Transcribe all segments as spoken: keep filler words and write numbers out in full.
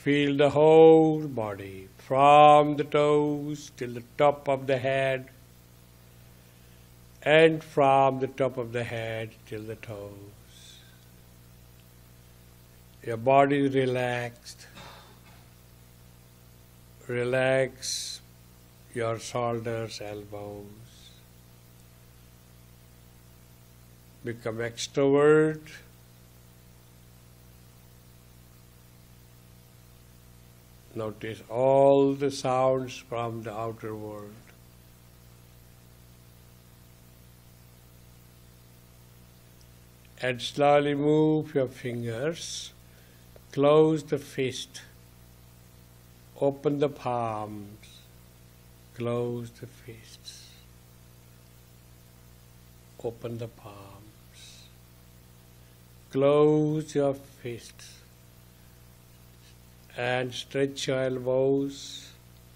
Feel the whole body, from the toes till the top of the head, and from the top of the head till the toes. Your body is relaxed. Relax your shoulders, elbows. Become extrovert. Notice all the sounds from the outer world. And slowly move your fingers. Close the fist. Open the palms. Close the fists. Open the palms. Close your fists. And stretch your elbows,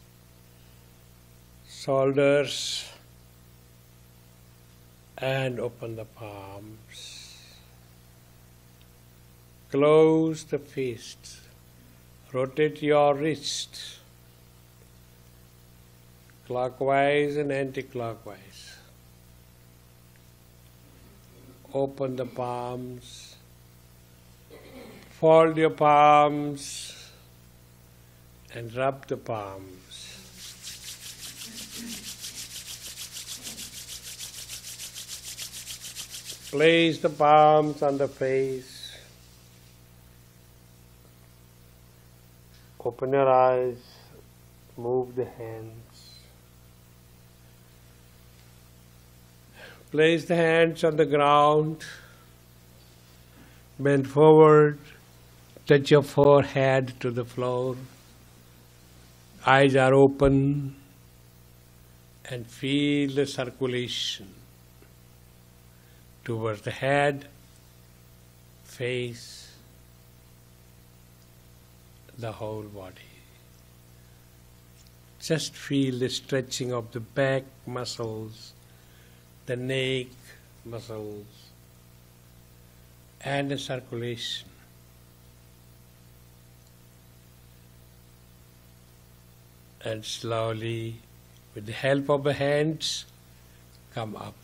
shoulders, and open the palms. Close the fists. Rotate your wrists clockwise and anti-clockwise. Open the palms. Fold your palms and rub the palms. Place the palms on the face. Open your eyes. Move the hands. Place the hands on the ground. Bend forward. Touch your forehead to the floor. Eyes are open, and feel the circulation towards the head, face, the whole body. Just feel the stretching of the back muscles, the neck muscles, and the circulation. And slowly, with the help of the hands, come up.